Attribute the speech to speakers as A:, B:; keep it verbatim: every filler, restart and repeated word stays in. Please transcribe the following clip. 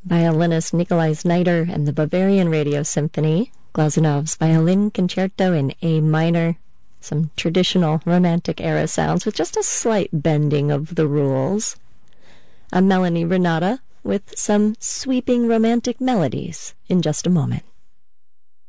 A: violinist Nikolai Znaider and the Bavarian Radio Symphony, Glazunov's Violin Concerto in A minor, some traditional Romantic era sounds with just a slight bending of the rules. A Melanie Renata with some sweeping romantic melodies in just a moment.